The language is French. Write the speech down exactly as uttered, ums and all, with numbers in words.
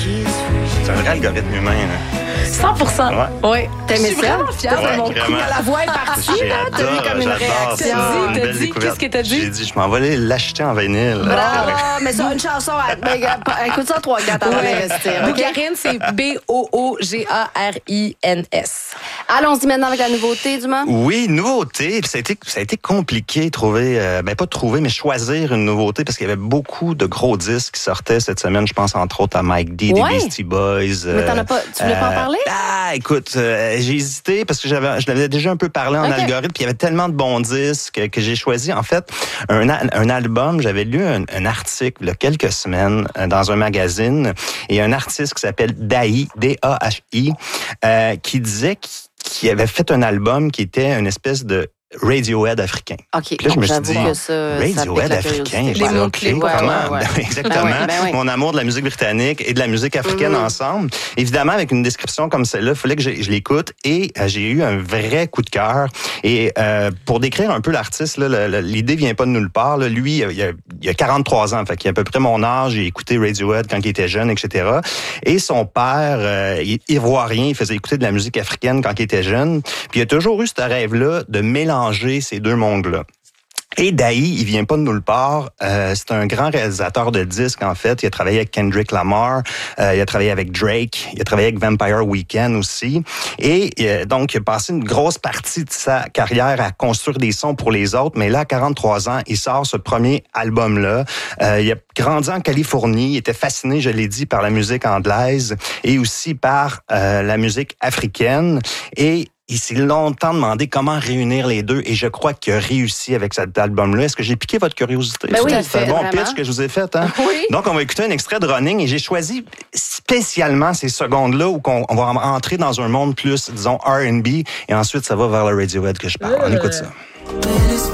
C'est un vrai algorithme humain. Là. cent pour cent. Ouais. Oui. T'aimais Je suis ça? vraiment fière Ouais, de mon vraiment. coup. La voix est partie, là. T'as eu comme une J'adore, réaction. ça, T'as dit, une t'as belle dit, découverte. qu'est-ce que t'as dit? J'ai dit, je m'en vais aller l'acheter en vinyle. Ah, mais ça, une chanson. à- ben, écoute ça trois, quatre avant Ouais. d'investir. OK? Bougarine, c'est B O O G A R I N S. Allons-y maintenant avec la nouveauté, Dumas. Oui, nouveauté. Puis Ça a été, ça a été compliqué de trouver, euh, ben pas de trouver, mais choisir une nouveauté parce qu'il y avait beaucoup de gros disques qui sortaient cette semaine. Je pense entre autres à Mike D, Ouais. des Beastie Boys. Mais t'en as pas- tu voulais pas en parler? Ah, écoute, euh, j'ai hésité parce que j'avais, je l'avais déjà un peu parlé en OK. algorithme. Puis il y avait tellement de bons disques que, que j'ai choisi. En fait, un, a- un album. J'avais lu un, un article il y a quelques semaines euh, dans un magazine et un artiste qui s'appelle Dahi, D A H I, euh, qui disait qu'il qui avait fait un album qui était une espèce de Radiohead africain. OK. Puis là, je me suis J'avoue dit, que ça, ça pique Radiohead la africain, curiosité. je Les dis, mots-clés, OK, ouais, comment? ouais, ouais. Exactement. Ben oui, ben oui. Mon amour de la musique britannique et de la musique africaine Mhm. ensemble. Évidemment, avec une description comme celle-là, il fallait que je, je l'écoute et euh, j'ai eu un vrai coup de cœur. Et euh, pour décrire un peu l'artiste, là, le- le- l'idée vient pas de nulle part. Là. Lui, il a, il a quarante-trois ans, fait qu'il a à peu près mon âge. Il a écouté Radiohead quand il était jeune, et cetera. Et son père, euh, il est ivoirien, il faisait écouter de la musique africaine quand il était jeune. Puis il a toujours eu ce rêve-là de mélanger ces deux mondes-là. Et Dahi, il vient pas de nulle part. Euh, c'est un grand réalisateur de disques, en fait. Il a travaillé avec Kendrick Lamar, euh, il a travaillé avec Drake, il a travaillé avec Vampire Weekend aussi. Et euh, donc, il a passé une grosse partie de sa carrière à construire des sons pour les autres. Mais là, à quarante-trois ans, il sort ce premier album-là. Euh, il a grandi en Californie. Il était fasciné, je l'ai dit, par la musique anglaise et aussi par euh, la musique africaine. Et il s'est longtemps demandé comment réunir les deux et je crois qu'il a réussi avec cet album-là. Est-ce que j'ai piqué votre curiosité? Ben oui, c'est un fait, bon vraiment. pitch que je vous ai fait. Hein? Oui. Donc, on va écouter un extrait de Running et j'ai choisi spécialement ces secondes-là où on, on va entrer dans un monde plus, disons, R and B et ensuite ça va vers le Radiohead que je parle. On écoute ça. When it's